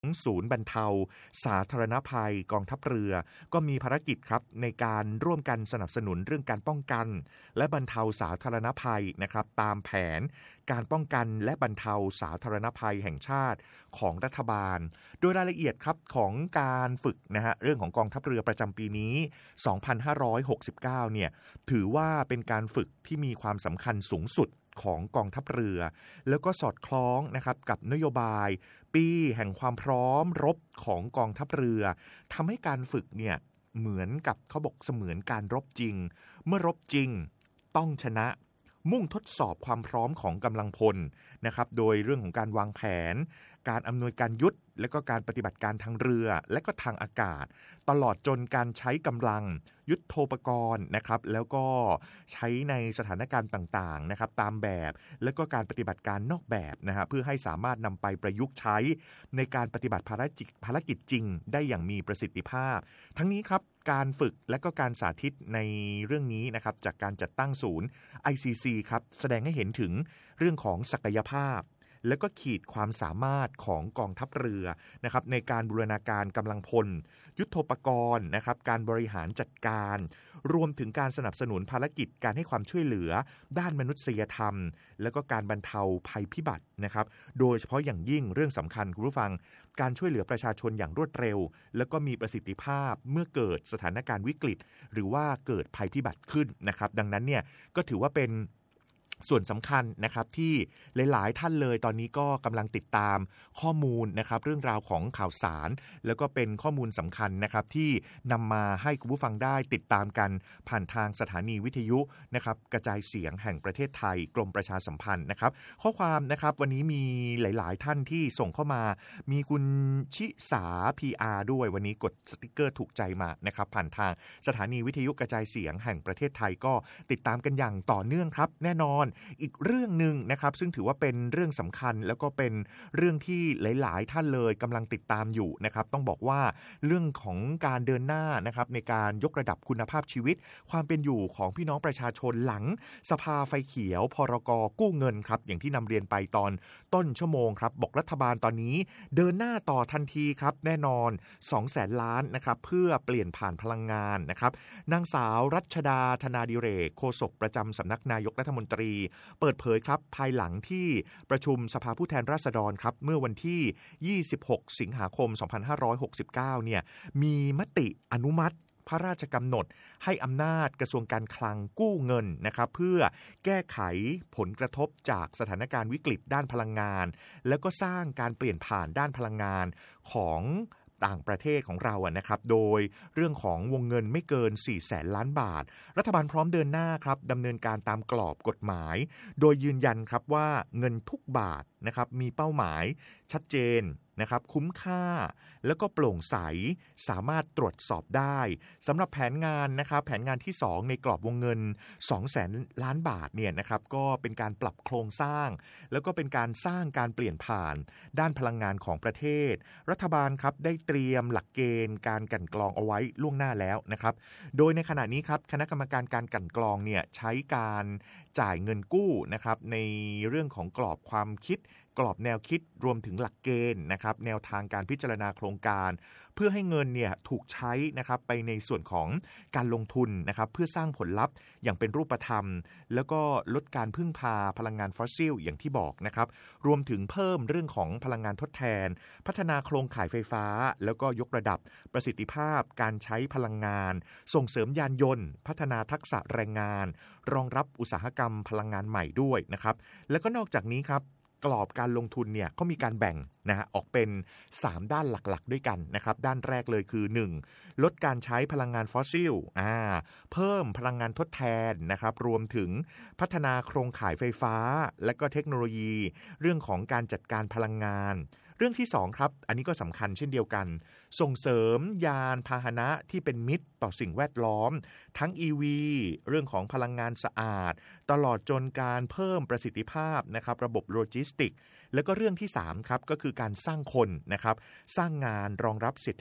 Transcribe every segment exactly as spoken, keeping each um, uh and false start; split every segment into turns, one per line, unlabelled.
ศูนย์บรรเทาสาธารณภัยกองทัพเรือก็มีภารกิจครับในการร่วมกันสนับสนุนเรื่องการป้องกันและบรรเทาสาธารณภัยนะครับตามแผนการป้องกันและบรรเทาสาธารณภัยแห่งชาติของรัฐบาลโดยรายละเอียดครับของการฝึกนะฮะเรื่องของกองทัพเรือประจำปีนี้สองพันห้าร้อยหกสิบเก้าเนี่ยถือว่าเป็นการฝึกที่มีความสำคัญสูงสุดของกองทัพเรือแล้วก็สอดคล้องนะครับกับนโยบายปีแห่งความพร้อมรบของกองทัพเรือทำให้การฝึกเนี่ยเหมือนกับเขาบอกเสมือนการรบจริงเมื่อรบจริงต้องชนะมุ่งทดสอบความพร้อมของกำลังพลนะครับโดยเรื่องของการวางแผนการอำนวยการยุทธและก็การปฏิบัติการทางเรือและก็ทางอากาศตลอดจนการใช้กำลังยุทโธปกรณ์นะครับแล้วก็ใช้ในสถานการณ์ต่างๆนะครับตามแบบและก็การปฏิบัติการนอกแบบนะฮะเพื่อให้สามารถนำไปประยุกต์ใช้ในการปฏิบัติภารกิจภารกิจจริงได้อย่างมีประสิทธิภาพทั้งนี้ครับการฝึกและก็การสาธิตในเรื่องนี้นะครับจากการจัดตั้งศูนย์ ไอ ซี ซี ครับแสดงให้เห็นถึงเรื่องของศักยภาพและก็ขีดความสามารถของกองทัพเรือนะครับในการบูรณาการกำลังพลยุทโธปกรณ์นะครับการบริหารจัดการรวมถึงการสนับสนุนภารกิจการให้ความช่วยเหลือด้านมนุษยธรรมและก็การบรรเทาภัยพิบัตินะครับโดยเฉพาะอย่างยิ่งเรื่องสำคัญคุณผู้ฟังการช่วยเหลือประชาชนอย่างรวดเร็วแล้วก็มีประสิทธิภาพเมื่อเกิดสถานการณ์วิกฤตหรือว่าเกิดภัยพิบัติขึ้นนะครับดังนั้นเนี่ยก็ถือว่าเป็นส่วนสำคัญนะครับที่หลายๆท่านเลยตอนนี้ก็กำลังติดตามข้อมูลนะครับเรื่องราวของข่าวสารแล้วก็เป็นข้อมูลสำคัญนะครับที่นำมาให้คุณผู้ฟังได้ติดตามกันผ่านทางสถานีวิทยุนะครับกระจายเสียงแห่งประเทศไทยกรมประชาสัมพันธ์นะครับข้อความนะครับวันนี้มีหลายๆท่านที่ส่งเข้ามามีคุณชิสา พี อาร์ ด้วยวันนี้กดสติ๊กเกอร์ถูกใจมานะครับผ่านทางสถานีวิทยุกระจายเสียงแห่งประเทศไทยก็ติดตามกันอย่างต่อเนื่องครับแน่นอนอีกเรื่องนึงนะครับซึ่งถือว่าเป็นเรื่องสำคัญแล้วก็เป็นเรื่องที่หลายๆท่านเลยกำลังติดตามอยู่นะครับต้องบอกว่าเรื่องของการเดินหน้านะครับในการยกระดับคุณภาพชีวิตความเป็นอยู่ของพี่น้องประชาชนหลังสภาไฟเขียวพรกกู้เงินครับอย่างที่นำเรียนไปตอนต้นชั่วโมงครับบอกรัฐบาลตอนนี้เดินหน้าต่อทันทีครับแน่นอนสองแสนล้านนะครับเพื่อเปลี่ยนผ่านพลังงานนะครับนางสาวรัชดาธนาดิเรกโฆษกประจำสำนักนายกรัฐมนตรีเปิดเผยครับภายหลังที่ประชุมสภาผู้แทนราษฎรครับเมื่อวันที่ยี่สิบหกสิงหาคมสองพันห้าร้อยหกสิบเก้าเนี่ยมีมติอนุมัติพระราชกำหนดให้อำนาจกระทรวงการคลังกู้เงินนะครับเพื่อแก้ไขผลกระทบจากสถานการณ์วิกฤตด้านพลังงานแล้วก็สร้างการเปลี่ยนผ่านด้านพลังงานของต่างประเทศของเราอะนะครับโดยเรื่องของวงเงินไม่เกินสี่แสนล้านบาทรัฐบาลพร้อมเดินหน้าครับดำเนินการตามกรอบกฎหมายโดยยืนยันครับว่าเงินทุกบาทนะครับมีเป้าหมายชัดเจนนะครับคุ้มค่าแล้วก็โปร่งใสสามารถตรวจสอบได้สำหรับแผนงานนะครับแผนงานที่สองในกรอบวงเงิน สองแสนล้านบาทเนี่ยนะครับก็เป็นการปรับโครงสร้างแล้วก็เป็นการสร้างการเปลี่ยนผ่านด้านพลังงานของประเทศรัฐบาลครับได้เตรียมหลักเกณฑ์การกลั่นกรองเอาไว้ล่วงหน้าแล้วนะครับโดยในขณะนี้ครับคณะกรรมการการกลั่นกรองเนี่ยใช้การจ่ายเงินกู้นะครับในเรื่องของกรอบความคิดกรอบแนวคิดรวมถึงหลักเกณฑ์นะครับแนวทางการพิจารณาโครงการเพื่อให้เงินเนี่ยถูกใช้นะครับไปในส่วนของการลงทุนนะครับเพื่อสร้างผลลัพธ์อย่างเป็นรูปธรรมแล้วก็ลดการพึ่งพาพลังงานฟอสซิลอย่างที่บอกนะครับรวมถึงเพิ่มเรื่องของพลังงานทดแทนพัฒนาโครงข่ายไฟฟ้าแล้วก็ยกระดับประสิทธิภาพการใช้พลังงานส่งเสริมยานยนต์พัฒนาทักษะแรงงานรองรับอุตสาหกรรมพลังงานใหม่ด้วยนะครับแล้วก็นอกจากนี้ครับกรอบการลงทุนเนี่ยก็มีการแบ่งนะฮะออกเป็นสามด้านหลักๆด้วยกันนะครับด้านแรกเลยคือหนึ่งลดการใช้พลังงานฟอสซิลอ่าเพิ่มพลังงานทดแทนนะครับรวมถึงพัฒนาโครงข่ายไฟฟ้าและก็เทคโนโลยีเรื่องของการจัดการพลังงานเรื่องที่สองครับอันนี้ก็สำคัญเช่นเดียวกันส่งเสริมยานพาหนะที่เป็นมิตรต่อสิ่งแวดล้อมทั้ง อี วี เรื่องของพลังงานสะอาดตลอดจนการเพิ่มประสิทธิภาพนะครับระบบโลจิสติกแล้วก็เรื่องที่สามครับก็คือการสร้างคนนะครับสร้างงานรองรับเศรษฐกิจพ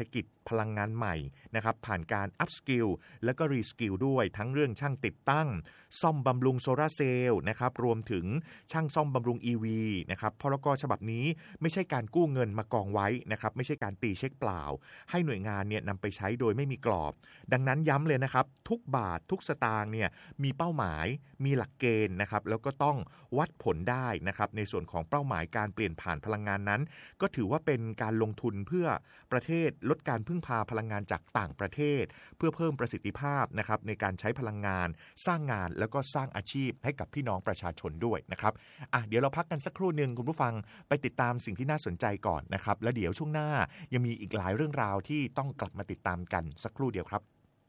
พลังงานใหม่นะครับผ่านการ up skill แล้วก็ re skill ด้วยทั้งเรื่องช่างติดตั้งซ่อมบำรุงโซลาร์เซลล์นะครับรวมถึงช่างซ่อมบำรุง อี วี นะครับพรก.ฉบับนี้ไม่ใช่การกู้เงินมากองไว้นะครับไม่ใช่การตีเช็คเปล่าให้หน่วยงานเนี่ยนำไปใช้โดยไม่มีกรอบดังนั้นย้ำเลยนะครับทุกบาททุกสตางค์เนี่ยมีเป้าหมายมีหลักเกณฑ์นะครับแล้วก็ต้องวัดผลได้นะครับในส่วนของเป้าหมายการเปลี่ยนผ่านพลังงานนั้นก็ถือว่าเป็นการลงทุนเพื่อประเทศลดการพึ่งพาพลังงานจากต่างประเทศเพื่อเพิ่มประสิทธิภาพนะครับในการใช้พลังงานสร้างงานแล้วก็สร้างอาชีพให้กับพี่น้องประชาชนด้วยนะครับอ่ะเดี๋ยวเราพักกันสักครู่นึงคุณผู้ฟังไปติดตามสิ่งที่น่าสนใจก่อนนะครับแล้วเดี๋ยวช่วงหน้ายังมีอีกหลายเรื่องราวที่ต้องกลับมาติดตามกันสักครู่เดียวครับ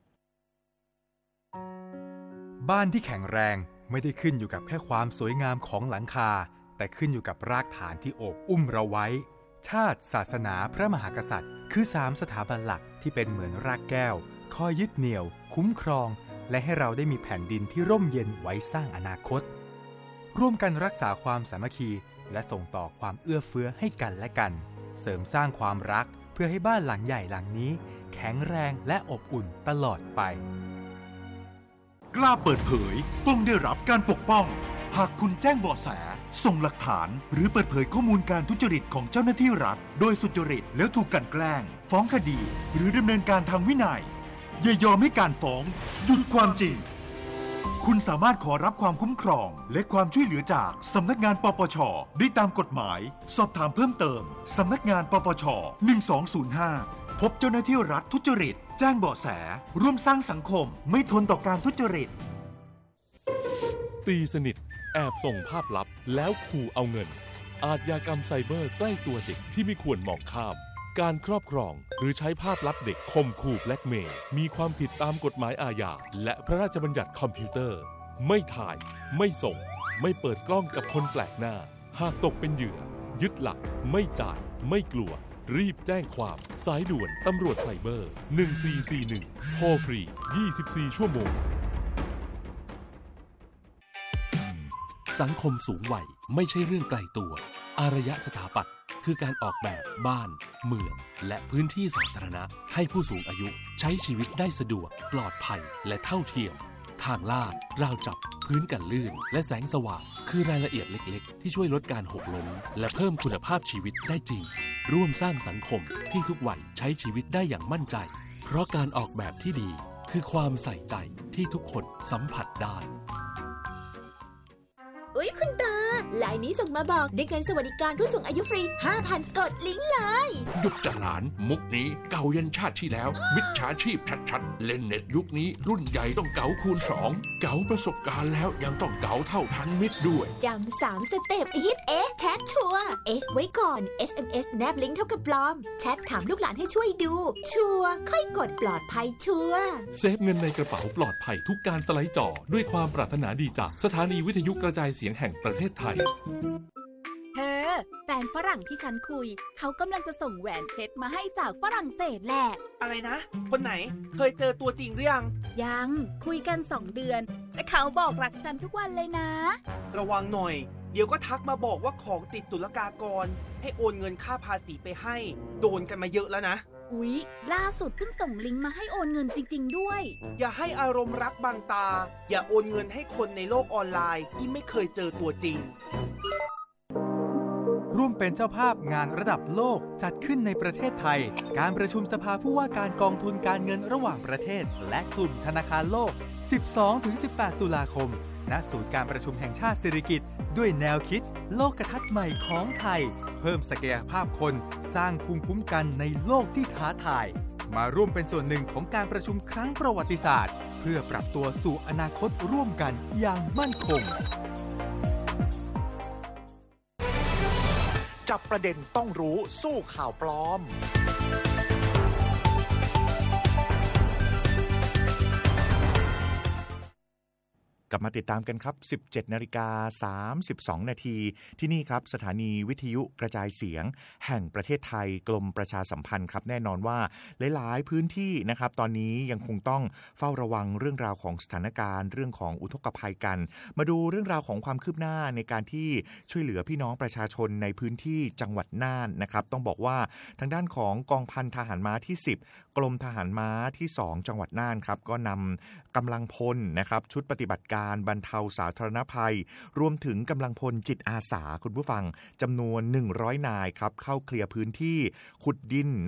บ้านที่แข็งแรงไม่ได้ขึ้นอยู่กับแค่ความสวยงามของหลังคาแต่ขึ้นอยู่กับรากฐานที่โอบอุ้มเราไว้ชาติศาสนาพระมหากษัตริย์คือสามสถาบันหลักที่เป็นเหมือนรากแก้วคอยยึดเหนี่ยวคุ้มครองและให้เราได้มีแผ่นดินที่ร่มเย็นไว้สร้างอนาคตร่วมกันรักษาความสามัคคีและส่งต่อความเอื้อเฟื้อให้กันและกันเสริมสร้างความรักเพื่อให้บ้านหลังใหญ่หลังนี้แข็งแรงและอบอุ่นตลอดไป
กล้าเปิดเผยต้องได้รับการปกป้องหากคุณแจ้งเบาะแสส่งหลักฐานหรือเปิดเผยข้อมูลการทุจริตของเจ้าหน้าที่รัฐโดยสุจริตแล้วถูกกลั่นแกล้งฟ้องคดีหรือดำเนินการทางวินัยอย่ายอมให้การฟ้องหยุดความจริงคุณสามารถขอรับความคุ้มครองและความช่วยเหลือจากสำนักงานปปช.ได้ตามกฎหมายสอบถามเพิ่มเติมสำนักงานปปช.หนึ่งสองศูนย์ห้าพบเจ้าหน้าที่รัฐทุจริตแจ้งเบาะแสร่วมสร้างสังคมไม่ทนต่อการทุจริต
ตีสนิทแอบส่งภาพลับแล้วขู่เอาเงินอาชญากรรมไซเบอร์ใกล้ตัวเด็กที่ไม่ควรมองข้ามการครอบครองหรือใช้ภาพลับเด็กข่มขู่แบล็กเมย์มีความผิดตามกฎหมายอาญาและพระราชบัญญัติคอมพิวเตอร์ไม่ถ่ายไม่ส่งไม่เปิดกล้องกับคนแปลกหน้าหากตกเป็นเหยื่อยึดหลักไม่จ่ายไม่กลัวรีบแจ้งความสายด่วนตำรวจไซเบอร์หนึ่งสี่สี่หนึ่งโทรฟรียี่สิบสี่ชั่วโมง
สังคมสูงวัยไม่ใช่เรื่องไกลตัวอารยสถาปัตย์คือการออกแบบบ้านเมืองและพื้นที่สาธารณะให้ผู้สูงอายุใช้ชีวิตได้สะดวกปลอดภัยและเท่าเทียมทางลาดราวจับพื้นกันลื่นและแสงสว่างคือรายละเอียดเล็กๆที่ช่วยลดการหกล้มและเพิ่มคุณภาพชีวิตได้จริงร่วมสร้างสังคมที่ทุกวัยใช้ชีวิตได้อย่างมั่นใจเพราะการออกแบบที่ดีคือความใส่ใจที่ทุกคนสัมผัสได้
อุ๊ยคุณตาลายนี้ส่งมาบอกได้เงินสวัสดิการผู้สูงอายุฟรี ห้าพัน กดลิงก์เลย
หยุดจะหลานมุกนี้เก่ายันชาติที่แล้วมิจฉาชีพชัดๆเล่นเน็ตยุคนี้รุ่นใหญ่ต้องเก๋าคูณสองเก๋าประสบการณ์แล้วยังต้องเก๋าเท่าทันมิตรด้วย
จำสามสเต็ปฮิตเอ๊ะแชทชัวร์เอ๊ะไว้ก่อน เอส เอ็ม เอส แนบลิงก์เท่ากับปลอมแชทถามลูกหลานให้ช่วยดูชัวร์ค่อยกดปลอดภัยชัวร์
เซฟเงินในกระเป๋าปลอดภัยทุกการสไลด์จอด้วยความปรารถนาดีจากสถานีวิทยุกระจายเสียงแห่งประเทศไทย
เธอแฟนฝรั่งที่ฉันคุยเขากำลังจะส่งแหวนเพชรมาให้จากฝรั่งเศสแหละ
อะไรนะคนไหนเคยเจอตัวจริงหรือยัง
ยังคุยกันสองเดือนแต่เขาบอกรักฉันทุกวันเลยนะ
ระวังหน่อยเดี๋ยวก็ทักมาบอกว่าของติดศุลกากรให้โอนเงินค่าภาษีไปให้โดนกันมาเยอะแล้วนะ
อุ๊ยล่าสุดเพิ่งส่งลิงก์มาให้โอนเงินจริงๆด้วย
อย่าให้อารมณ์รักบังตาอย่าโอนเงินให้คนในโลกออนไลน์ที่ไม่เคยเจอตัวจริง
ร่วมเป็นเจ้าภาพงานระดับโลกจัดขึ้นในประเทศไทยการประชุมสภาผู้ว่าการกองทุนการเงินระหว่างประเทศและกลุ่มธนาคารโลก สิบสองถึงสิบแปด ตุลาคมณศูนย์การประชุมแห่งชาติสิริกิติ์ด้วยแนวคิดโลกทัศน์ใหม่ของไทยเพิ่มศักยภาพคนสร้างภูมิคุ้มกันในโลกที่ท้าทายมาร่วมเป็นส่วนหนึ่งของการประชุมครั้งประวัติศาสตร์เพื่อปรับตัวสู่อนาคตร่วมกันอย่างมั่นคง
จับประเด็นต้องรู้สู้ข่าวปลอมกลับมาติดตามกันครับ สิบเจ็ดนาฬิกาสามสิบสองนาทีที่นี่ครับสถานีวิทยุกระจายเสียงแห่งประเทศไทยกรมประชาสัมพันธ์ครับแน่นอนว่าหลายๆพื้นที่นะครับตอนนี้ยังคงต้องเฝ้าระวังเรื่องราวของสถานการณ์เรื่องของอุทกภัยกันมาดูเรื่องราวของความคืบหน้าในการที่ช่วยเหลือพี่น้องประชาชนในพื้นที่จังหวัดน่านนะครับต้องบอกว่าทางด้านของกองพันทหารม้าที่สิบกรมทหารม้าที่สองจังหวัดน่านครับก็นำกำลังพลนะครับชุดปฏิบัติการบรรเทาสาธารณภัยรวมถึงกำลังพลจิตอาสาคุณผู้ฟังจำนวนหนึ่งร้อยนายครับเข้าเคลียร์พื้นที่ขุดดิน